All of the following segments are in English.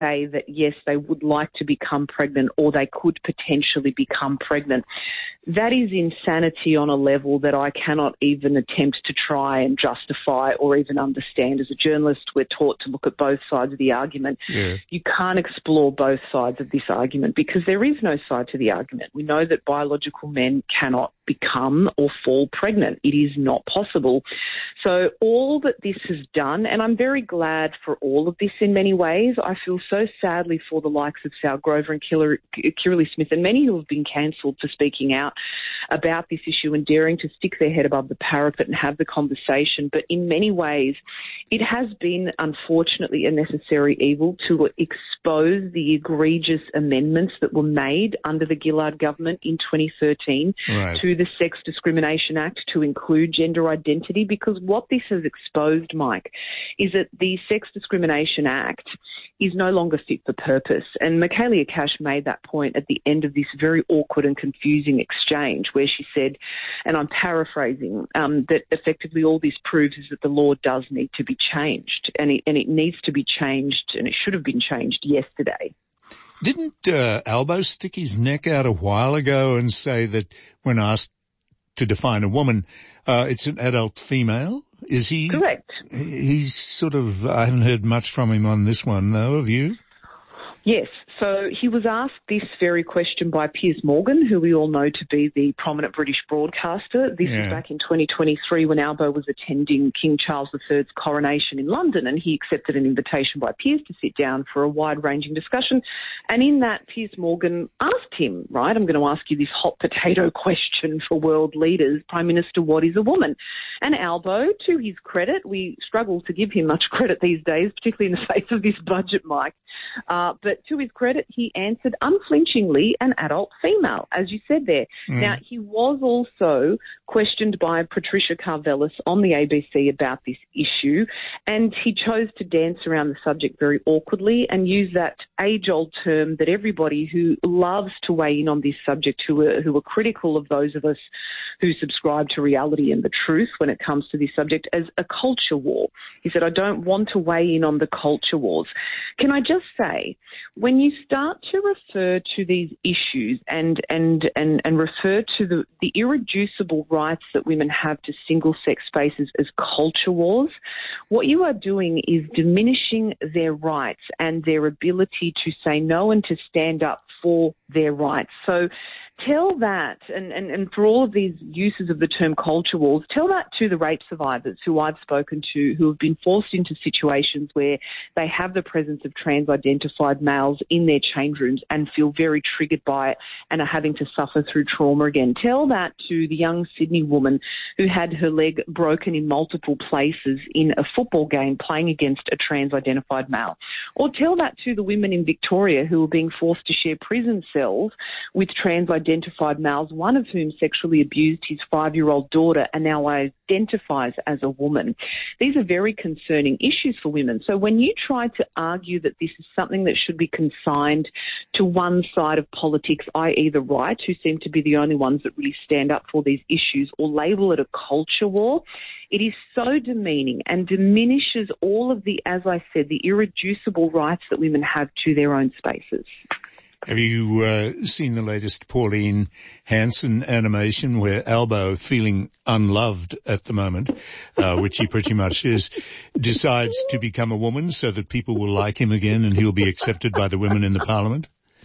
say that, yes, they would like to become pregnant or they could potentially become pregnant. That is insanity on a level that I cannot even attempt to try and justify or even understand. As a journalist, we're taught to look at both sides of the argument. Yeah. You can't explore both sides of this argument because there is no side to the argument. We know that biological men cannot become or fall pregnant. It is not possible. So all that this has done, and I'm very glad for all of this in many ways. I feel so sadly for the likes of Sal Grover and Kirralie Smith and many who have been cancelled for speaking out about this issue and daring to stick their head above the parapet and have the conversation. But in many ways, it has been, unfortunately, a necessary evil to expose the egregious amendments that were made under the Gillard government in 2013 to the Sex Discrimination Act to include gender identity, because what this has exposed, Mike, is that the Sex Discrimination Act is no longer fit for purpose. And Michaelia Cash made that point at the end of this very awkward and confusing exchange where she said, and I'm paraphrasing, that effectively all this proves is that the law does need to be changed, and it needs to be changed, and it should have been changed yesterday. Didn't Albo stick his neck out a while ago and say that when asked to define a woman, it's an adult female? Is he? Correct. He's sort of, I haven't heard much from him on this one, though, have you? Yes. So he was asked this very question by Piers Morgan, who we all know to be the prominent British broadcaster. This was back in 2023 when Albo was attending King Charles III's coronation in London, and he accepted an invitation by Piers to sit down for a wide-ranging discussion. And in that, Piers Morgan asked him, right, I'm going to ask you this hot potato question for world leaders, Prime Minister, what is a woman? And Albo, to his credit, we struggle to give him much credit these days, particularly in the face of this budget, Mike, but to his credit, he answered unflinchingly an adult female, as you said there. Now, he was also questioned by Patricia Karvelis on the ABC about this issue, and he chose to dance around the subject very awkwardly and use that age-old term that everybody who loves to weigh in on this subject, who are critical of those of us who subscribe to reality and the truth when it comes to this subject, as a culture war. He said, I don't want to weigh in on the culture wars. Can I just say, when you start to refer to these issues and refer to the irreducible rights that women have to single-sex spaces as culture wars, what you are doing is diminishing their rights and their ability to say no and to stand up for their rights. So tell that, and for all of these uses of the term culture wars, tell that to the rape survivors who I've spoken to who have been forced into situations where they have the presence of trans-identified males in their change rooms and feel very triggered by it and are having to suffer through trauma again. Tell that to the young Sydney woman who had her leg broken in multiple places in a football game playing against a trans-identified male. Or tell that to the women in Victoria who are being forced to share prison cells with trans-identified males, one of whom sexually abused his 5-year-old daughter and now identifies as a woman. These are very concerning issues for women. So when you try to argue that this is something that should be consigned to one side of politics, i.e. the right, who seem to be the only ones that really stand up for these issues, or label it a culture war, it is so demeaning and diminishes all of the, as I said, the irreducible rights that women have to their own spaces. Have you seen the latest Pauline Hanson animation where Albo, feeling unloved at the moment, which he pretty much is, decides to become a woman so that people will like him again and he'll be accepted by the women in the parliament?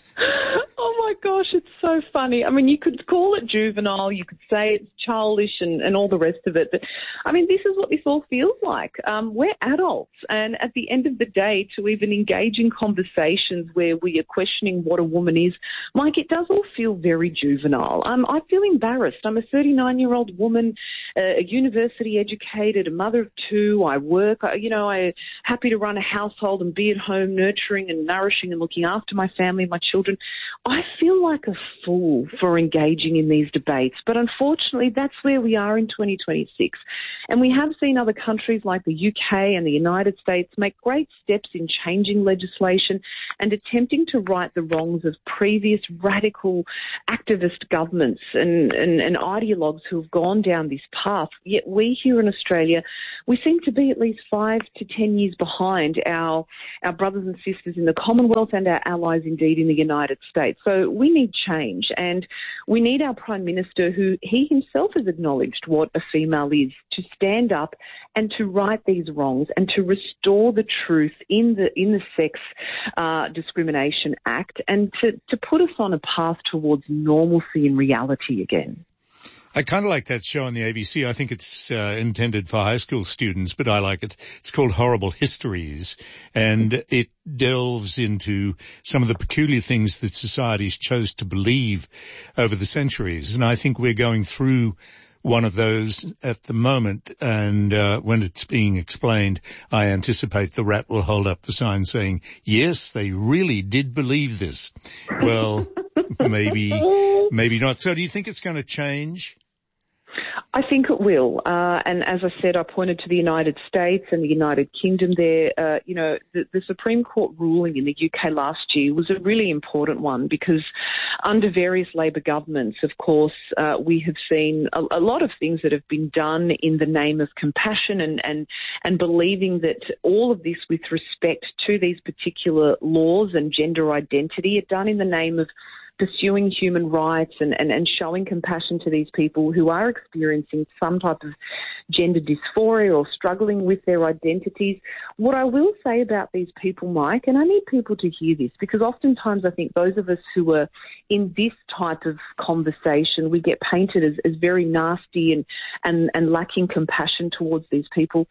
Gosh, it's so funny. I mean, you could call it juvenile, you could say it's childish and all the rest of it. But, I mean, this is what this all feels like. We're adults, and at the end of the day, to even engage in conversations where we are questioning what a woman is, Mike, it does all feel very juvenile. I feel embarrassed. I'm a 39-year-old woman, a university educated, a mother of 2. I work, I'm happy to run a household and be at home nurturing and nourishing and looking after my family and my children. I feel like a fool for engaging in these debates, but unfortunately that's where we are in 2026. And we have seen other countries like the UK and the United States make great steps in changing legislation and attempting to right the wrongs of previous radical activist governments and ideologues who have gone down this path. Yet we here in Australia, we seem to be at least 5 to 10 years behind our brothers and sisters in the Commonwealth and our allies indeed in the United States. So we need change, and we need our Prime Minister, who he himself has acknowledged what a female is, to stand up and to right these wrongs and to restore the truth in the Sex Discrimination Act and to put us on a path towards normalcy and reality again. I kind of like that show on the ABC. I think it's intended for high school students, but I like it. It's called Horrible Histories, and it delves into some of the peculiar things that societies chose to believe over the centuries. And I think we're going through one of those at the moment, and when it's being explained, I anticipate the rat will hold up the sign saying, yes, they really did believe this. Well, maybe not. So do you think it's going to change? I think it will. And as I said, I pointed to the United States and the United Kingdom there. The Supreme Court ruling in the UK last year was a really important one because under various Labor governments, of course, we have seen a lot of things that have been done in the name of compassion and believing that all of this with respect to these particular laws and gender identity are done in the name of pursuing human rights and showing compassion to these people who are experiencing some type of gender dysphoria or struggling with their identities. What I will say about these people, Mike, and I need people to hear this because oftentimes I think those of us who are in this type of conversation, we get painted as very nasty and lacking compassion towards these people.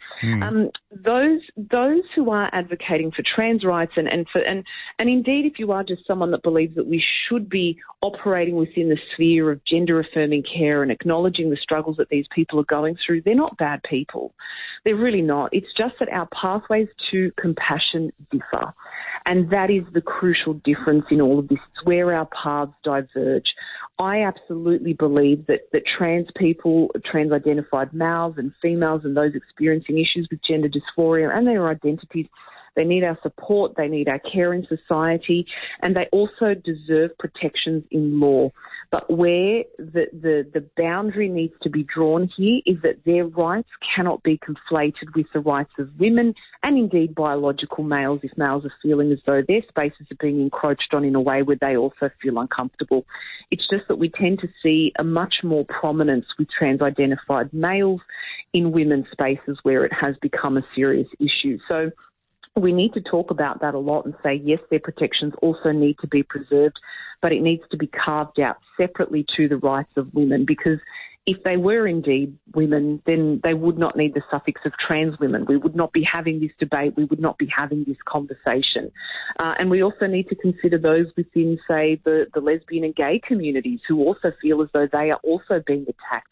Those who are advocating for trans rights and indeed if you are just someone that believes that we should be operating within the sphere of gender-affirming care and acknowledging the struggles that these people are going through, they're not bad people. They're really not. It's just that our pathways to compassion differ. And that is the crucial difference in all of this. It's where our paths diverge. I absolutely believe that trans people, trans-identified males and females and those experiencing issues with gender dysphoria and their identities, they need our support, they need our care in society, and they also deserve protections in law. But where the boundary needs to be drawn here is that their rights cannot be conflated with the rights of women and indeed biological males if males are feeling as though their spaces are being encroached on in a way where they also feel uncomfortable. It's just that we tend to see a much more prominence with trans-identified males in women's spaces where it has become a serious issue. So we need to talk about that a lot and say, yes, their protections also need to be preserved, but it needs to be carved out separately to the rights of women because if they were indeed women, then they would not need the suffix of trans women. We would not be having this debate. We would not be having this conversation. And we also need to consider those within, say, the lesbian and gay communities who also feel as though they are also being attacked.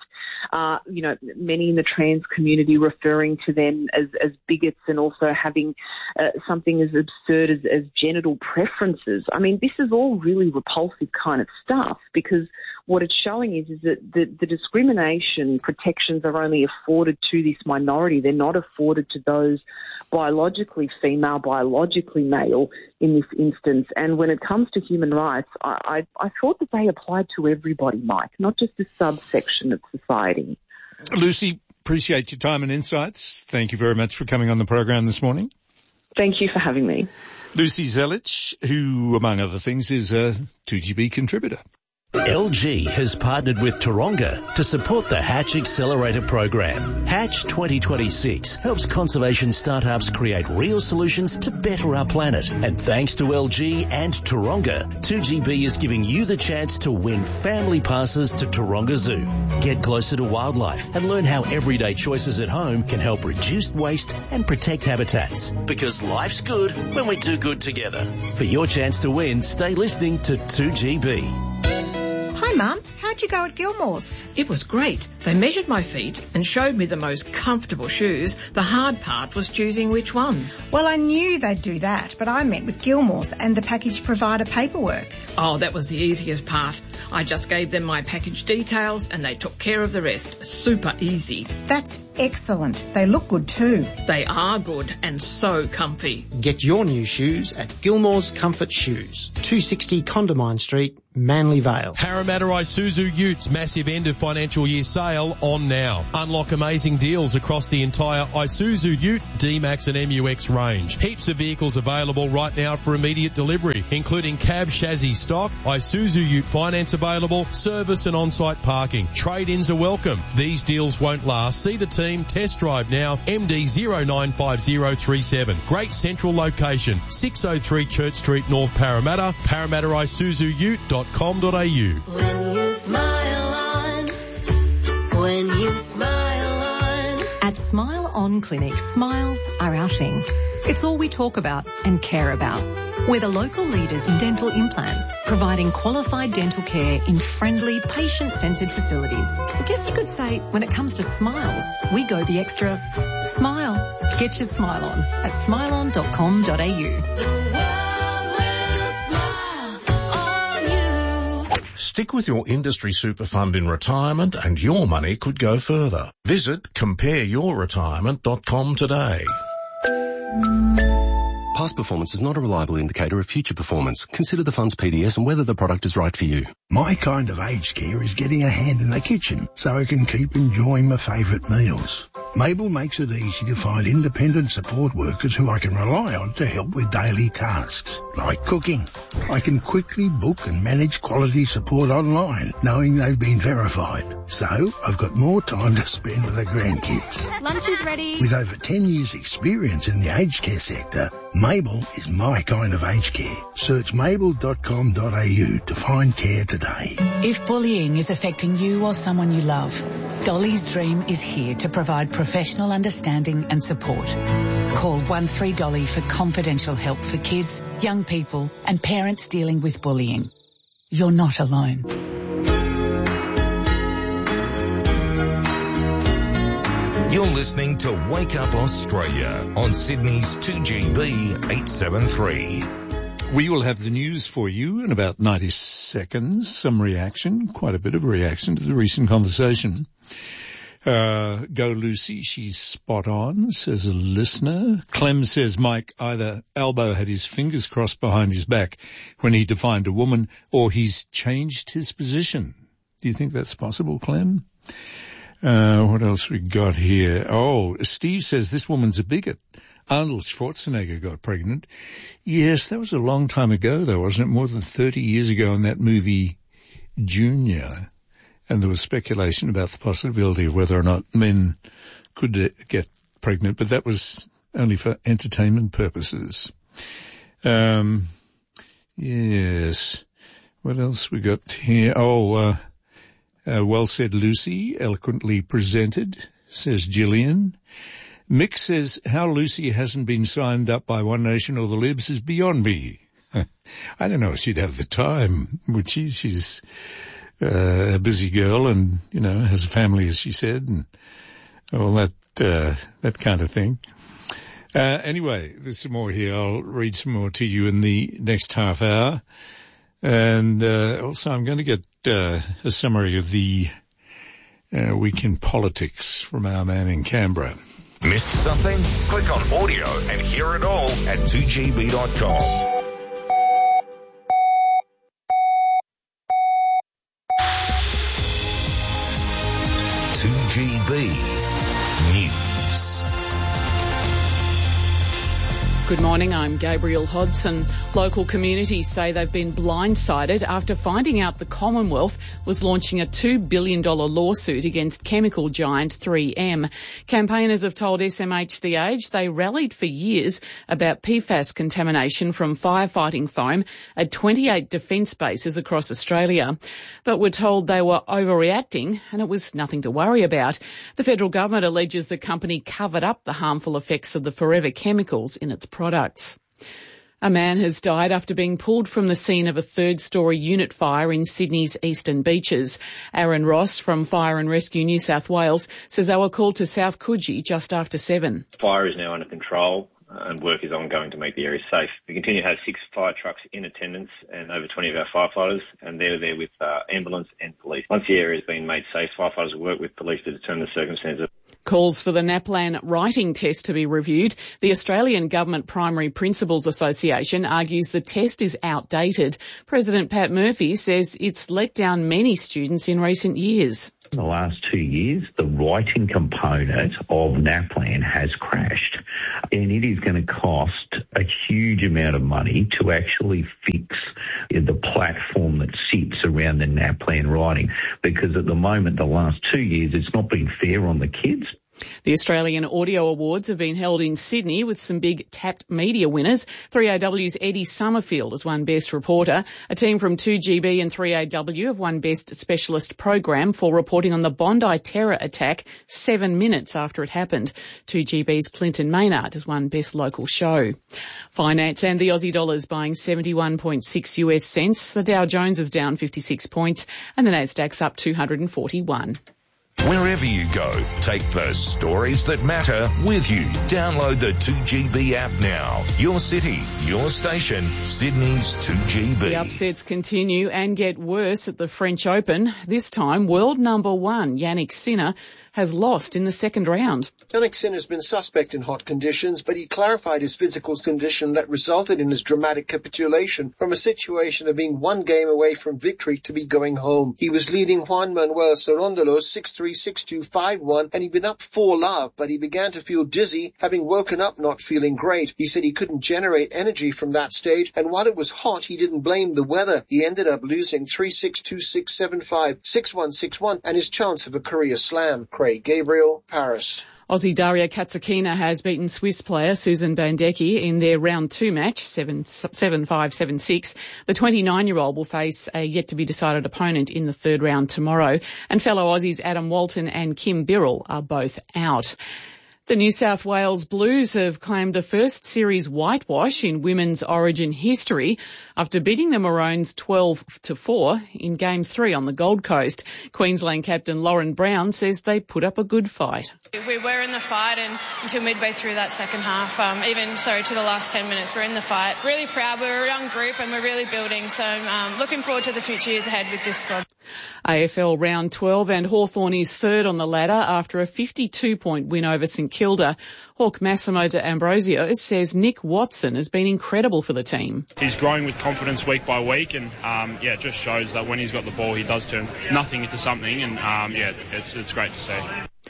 Many in the trans community referring to them as bigots and also having something as absurd as genital preferences. I mean, this is all really repulsive kind of stuff because what it's showing is that the discrimination protections are only afforded to this minority. They're not afforded to those biologically female, biologically male in this instance. And when it comes to human rights, I thought that they applied to everybody, Mike, not just a subsection of society. Lucy, appreciate your time and insights. Thank you very much for coming on the program this morning. Thank you for having me. Lucy Zelic, who, among other things, is a 2GB contributor. LG has partnered with Taronga to support the Hatch Accelerator program. Hatch 2026 helps conservation startups create real solutions to better our planet. And thanks to LG and Taronga, 2GB is giving you the chance to win family passes to Taronga Zoo. Get closer to wildlife and learn how everyday choices at home can help reduce waste and protect habitats. Because life's good when we do good together. For your chance to win, stay listening to 2GB. Hi, Mum. How How'd you go at Gilmore's? It was great. They measured my feet and showed me the most comfortable shoes. The hard part was choosing which ones. Well, I knew they'd do that, but I met with Gilmore's and the package provider paperwork. Oh, that was the easiest part. I just gave them my package details and they took care of the rest. Super easy. That's excellent. They look good too. They are good and so comfy. Get your new shoes at Gilmore's Comfort Shoes, 260 Condamine Street, Manly Vale. Parramatta Isuzu Utes massive end of financial year sale on now. Unlock amazing deals across the entire Isuzu Ute, D-Max and MUX range. Heaps of vehicles available right now for immediate delivery, including cab chassis stock, Isuzu Ute finance available, service and on-site parking. Trade-ins are welcome. These deals won't last. See the team, test drive now, MD 095037. Great central location, 603 Church Street, North Parramatta, ParramattaIsuzuUte.com.au. When you smile on, when you smile on. At Smile On Clinic, smiles are our thing. It's all we talk about and care about. We're the local leaders in dental implants, providing qualified dental care in friendly, patient-centred facilities. I guess you could say, when it comes to smiles, we go the extra smile. Get your smile on at smileon.com.au. Stick with your industry super fund in retirement and your money could go further. Visit compareyourretirement.com today. Past performance is not a reliable indicator of future performance. Consider the fund's PDS and whether the product is right for you. My kind of aged care is getting a hand in the kitchen so I can keep enjoying my favourite meals. Mabel makes it easy to find independent support workers who I can rely on to help with daily tasks, like cooking. I can quickly book and manage quality support online, knowing they've been verified. So I've got more time to spend with the grandkids. Lunch is ready. With over 10 years experience in the aged care sector, Mabel is my kind of aged care. Search mabel.com.au to find care today. If bullying is affecting you or someone you love, Dolly's Dream is here to provide professional understanding and support. Call 13Dolly for confidential help for kids, young people and parents dealing with bullying. You're not alone. You're listening to Wake Up Australia on Sydney's 2GB 873. We will have the news for you in about 90 seconds. Some reaction, quite a bit of reaction to the recent conversation. Go Lucy, she's spot on, says a listener. Clem says Mike either Albo had his fingers crossed behind his back when he defined a woman, or he's changed his position. Do you think that's possible, Clem? What else we got here? Oh, Steve says this woman's a bigot. Arnold Schwarzenegger got pregnant. Yes, that was a long time ago though, wasn't it? More than 30 years ago in that movie Junior. And there was speculation about the possibility of whether or not men could get pregnant, but that was only for entertainment purposes. Yes. What else we got here? Well said, Lucy. Eloquently presented, says Gillian. Mick says how Lucy hasn't been signed up by One Nation or the Libs is beyond me. I don't know if she'd have the time, would she? She's a busy girl and, you know, has a family, as she said, and all that kind of thing. Anyway, there's some more here. I'll read some more to you in the next half hour. And also I'm going to get a summary of the week in politics from our man in Canberra. Missed something? Click on audio and hear it all at 2gb.com. News. Good morning, I'm Gabrielle Hodson. Local communities say they've been blindsided after finding out the Commonwealth was launching a $2 billion lawsuit against chemical giant 3M. Campaigners have told SMH The Age they rallied for years about PFAS contamination from firefighting foam at 28 defence bases across Australia. But were told they were overreacting and it was nothing to worry about. The federal government alleges the company covered up the harmful effects of the forever chemicals in its products. A man has died after being pulled from the scene of a third-storey unit fire in Sydney's Eastern Beaches. Aaron Ross from Fire and Rescue New South Wales says they were called to South Coogee just after 7. Fire is now under control and work is ongoing to make the area safe. We continue to have 6 fire trucks in attendance and over 20 of our firefighters, and they're there with ambulance and police. Once the area has been made safe, firefighters will work with police to determine the circumstances. Calls for the NAPLAN writing test to be reviewed. The Australian Government Primary Principals Association argues the test is outdated. President Pat Murphy says it's let down many students in recent years. In the last 2 years, the writing component of NAPLAN has crashed, and it is going to cost a huge amount of money to actually fix the platform that sits around the NAPLAN writing, because at the moment, the last 2 years, it's not been fair on the kids. The Australian Audio Awards have been held in Sydney with some big tapped media winners. 3AW's Eddie Summerfield has won Best Reporter. A team from 2GB and 3AW have won Best Specialist Program for reporting on the Bondi terror attack 7 minutes after it happened. 2GB's Clinton Maynard has won Best Local Show. Finance and the Aussie dollar's buying 71.6 US cents. The Dow Jones is down 56 points and the Nasdaq's up 241. Wherever you go, take the stories that matter with you. Download the 2GB app now. Your city, your station, Sydney's 2GB. The upsets continue and get worse at the French Open. This time, world number 1, Jannik Sinner, has lost in the second round. Jannik Sinner has been suspect in hot conditions, but he clarified his physical condition that resulted in his dramatic capitulation from a situation of being 1 game away from victory to be going home. He was leading Juan Manuel Cerúndolo 6-3, 6-2, 5-1, and he'd been up 4-love, but he began to feel dizzy, having woken up not feeling great. He said he couldn't generate energy from that stage, and while it was hot, he didn't blame the weather. He ended up losing 3-6, 2-6, 7-5, 6-1, 6-1, and his chance of a career slam. Craig Gabriel, Paris. Aussie Daria Katsakina has beaten Swiss player Susan Bandecki in their round 2 match, 7-5, 7-6. The 29-year-old will face a yet-to-be-decided opponent in the third round tomorrow. And fellow Aussies Adam Walton and Kim Birrell are both out. The New South Wales Blues have claimed the first series whitewash in women's Origin history after beating the Maroons 12-4 in Game 3 on the Gold Coast. Queensland captain Lauren Brown says they put up a good fight. We were in the fight and until midway through that second half, to the last 10 minutes, we're in the fight. Really proud. We're a young group and we're really building, so looking forward to the future years ahead with this squad. AFL round 12 and Hawthorn is third on the ladder after a 52-point win over St Kilda. Hawk Massimo de Ambrosio says Nick Watson has been incredible for the team. He's growing with confidence week by week and it just shows that when he's got the ball he does turn nothing into something and it's great to see.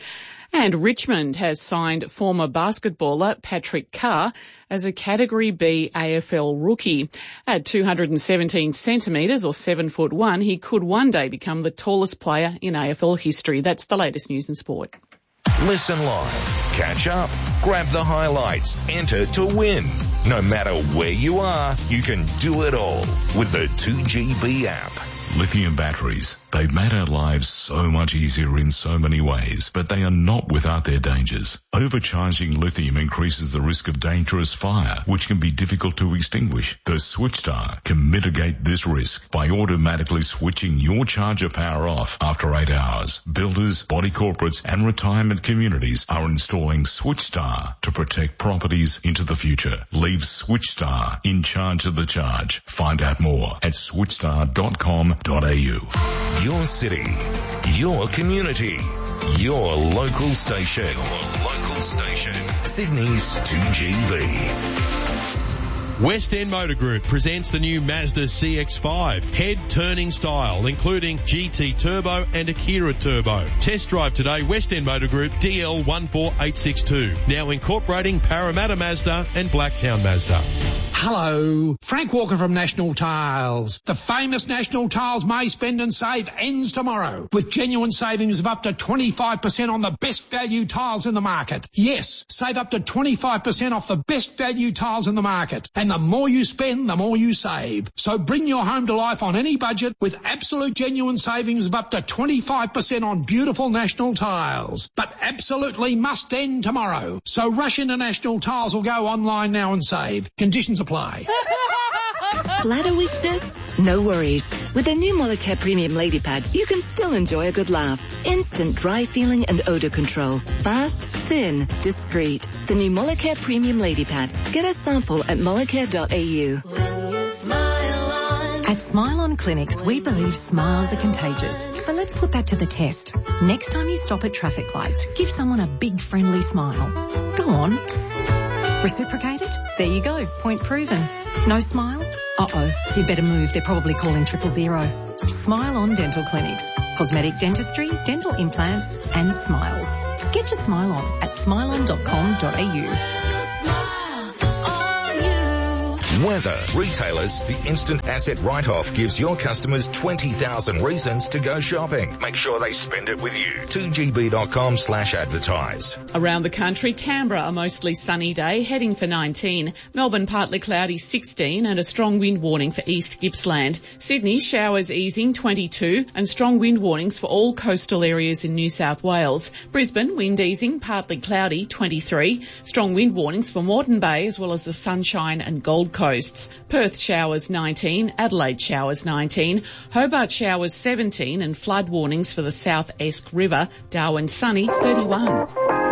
And Richmond has signed former basketballer Patrick Carr as a Category B AFL rookie. At 217 centimetres or 7'1", he could one day become the tallest player in AFL history. That's the latest news and sport. Listen live, catch up, grab the highlights, enter to win. No matter where you are, you can do it all with the 2GB app. Lithium batteries. They've made our lives so much easier in so many ways, but they are not without their dangers. Overcharging lithium increases the risk of dangerous fire, which can be difficult to extinguish. The SwitchStar can mitigate this risk by automatically switching your charger power off after 8 hours. Builders, body corporates and retirement communities are installing SwitchStar to protect properties into the future. Leave SwitchStar in charge of the charge. Find out more at switchstar.com.au. Your city, your community, your local station. Sydney's 2GB. West End Motor Group presents the new Mazda CX-5. Head-turning style, including GT Turbo and Akira Turbo. Test drive today, West End Motor Group, DL 14862. Now incorporating Parramatta Mazda and Blacktown Mazda. Hello, Frank Walker from National Tiles. The famous National Tiles May Spend and Save ends tomorrow with genuine savings of up to 25% on the best value tiles in the market. Yes, save up to 25% off the best value tiles in the market. And the more you spend, the more you save. So bring your home to life on any budget with absolute genuine savings of up to 25% on beautiful National Tiles. But absolutely must end tomorrow. So rush into National Tiles or go online now and save. Conditions apply. Bladder weakness? No worries. With the new Molicare Premium Lady Pad, you can still enjoy a good laugh. Instant dry feeling and odor control. Fast, thin, discreet. The new Molicare Premium Lady Pad. Get a sample at molicare.au. At Smile On Clinics, we believe smiles are contagious. But let's put that to the test. Next time you stop at traffic lights, give someone a big friendly smile. Go on. Reciprocated? There you go. Point proven. No smile? Uh-oh. You'd better move. They're probably calling 000. Smile On Dental Clinics. Cosmetic dentistry, dental implants and smiles. Get your smile on at smileon.com.au. Weather. Retailers, the instant asset write-off gives your customers 20,000 reasons to go shopping. Make sure they spend it with you. 2gb.com/advertise. Around the country, Canberra a mostly sunny day, heading for 19. Melbourne partly cloudy 16 and a strong wind warning for East Gippsland. Sydney showers easing 22 and strong wind warnings for all coastal areas in New South Wales. Brisbane wind easing partly cloudy 23. Strong wind warnings for Moreton Bay as well as the Sunshine and Gold Coast. Perth showers 19, Adelaide showers 19, Hobart showers 17 and flood warnings for the South Esk River, Darwin sunny 31.